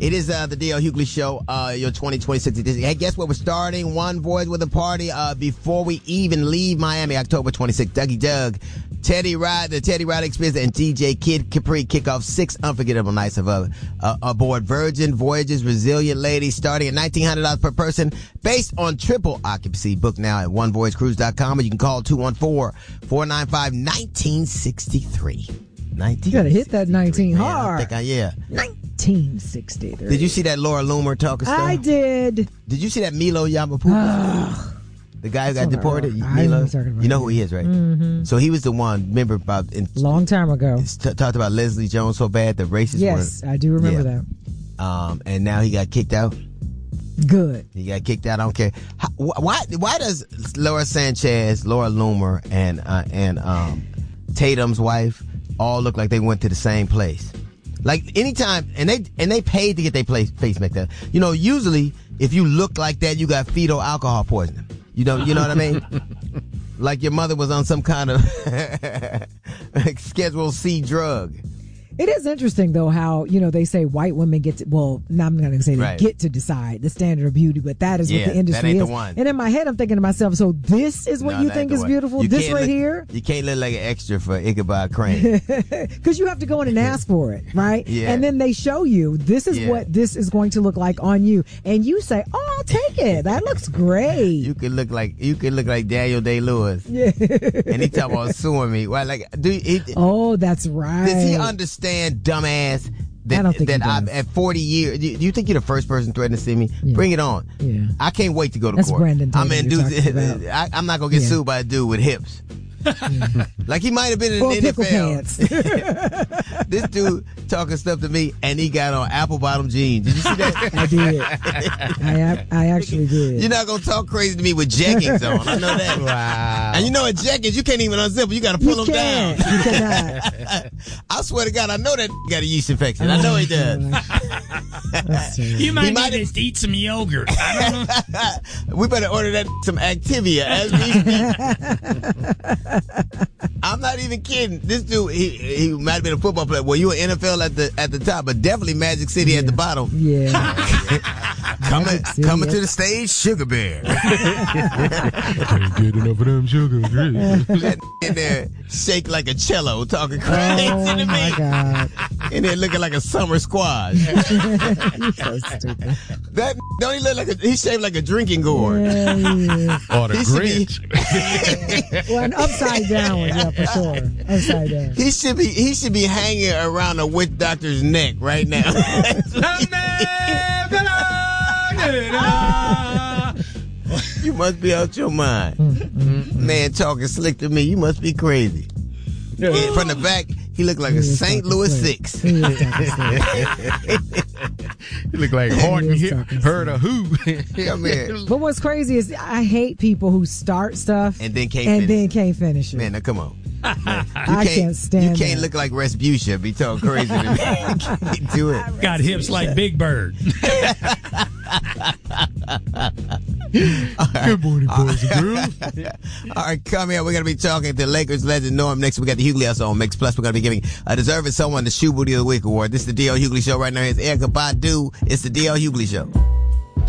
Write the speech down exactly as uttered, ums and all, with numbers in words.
It is uh, the D L Hughley Show, uh, your twenty twenty-six edition. Hey, guess what? We're starting One Voice with a party uh, before we even leave Miami, October twenty-sixth. Dougie Doug, Teddy Ride, the Teddy Ride Experience, and D J Kid Capri kick off six unforgettable nights of uh, uh, aboard Virgin Voyages Resilient Ladies, starting at nineteen hundred dollars per person, based on triple occupancy. Book now at one voice cruise dot com, or you can call two one four, four nine five, one nine six three. You gotta hit that nineteen Man, hard. I think I, yeah. nineteen sixty-three. Did you see that Laura Loomer talking stuff? I did. Did you see that Milo Yiannopoulos? The guy who got deported? I know what you're talking about. You know who he is, right? Mm-hmm. So he was the one, remember, about in, long time ago. T- talked about Leslie Jones so bad, the racist one. Yes, I do remember yeah. that. Um, and now he got kicked out. Good. He got kicked out. I don't care. How, why? Why does Laura Sanchez, Laura Loomer, and uh, and um, Tatum's wife all look like they went to the same place? Like anytime, and they and they paid to get their place face make that. You know, usually if you look like that, you got fetal alcohol poisoning. You know, you know what I mean? Like your mother was on some kind of Schedule C drug. It is interesting, though, how, you know, they say white women get to, well, no, I'm not going to say they right. get to decide the standard of beauty, but that is yeah, what the industry that ain't is. the one. And in my head, I'm thinking to myself, so this is what no, you think is one. beautiful? You This right look, here? You can't look like an extra for Ichabod Crane. Because you have to go in and ask for it, right? Yeah. And then they show you, this is yeah. what this is going to look like on you. And you say, oh, I'll take it. That looks great. You could look like you could look like Daniel Day-Lewis. Yeah. And he talking about suing me. Well, like, do he, oh, that's right. Does he understand, dumbass? That, I don't think that he I'm does. at forty years. Do you think you're the first person threatening to see me? Yeah. Bring it on. Yeah. I can't wait to go to That's court. Brandon Tatum I'm in you're dudes, talking about. I, I'm not gonna get Yeah. sued by a dude with hips. Yeah. Like he might have been in Or the pickle N pants. F L. This dude talking stuff to me, and he got on apple bottom jeans. Did you see that? I did. I I actually did. You're not gonna talk crazy to me with jeggings on. I know that. Wow. And you know, at jeggings, you can't even unzip them. You got to pull You them can't. down. You cannot. I swear to God, I know that got a yeast infection. I know he does. That's terrible. You might He need might to have- eat some yogurt. I don't know. We better order that some Activia as we speak. I'm not even kidding. This dude, he he might have been a football player. Well, you were N F L at the at the top, but definitely Magic City Yeah. at the bottom. Yeah. coming Magic City, coming to yeah. the stage, Sugar Bear. Can't get enough of them sugar. That in there shake like a cello, talking crazy Oh to me, my God. and then looking like a summer squash. You're so stupid. That don't he look like a, he shaped like a drinking gourd. Yeah, yeah. Or the He should be- Grinch. Well, an upside down one, yeah, for sure. Upside down. He should be he should be hanging around a witch doctor's neck right now. You must be out your mind. Man talking slick to me. You must be crazy. And from the back, he looked like He a is Saint talking Louis slick. six. He is talking slick. You look like Horton is Hip, talking heard a who. Come here. But what's crazy is I hate people who start stuff And then can't and finish. then can't finish it. Man, now come on. I can't stand You can't that. look like Respucia. Be talking crazy to me. You can't do it. Got hips like Big Bird. Good morning, boys and girls. All right, come here. We're going to be talking to Lakers legend Norm next. We got the Hughley House on Mix. Plus, we're going to be giving a deserving someone the Shoe Booty of the Week award. This is the D L Hughley Show right now. It's Erykah Badu. It's the D L Hughley Show.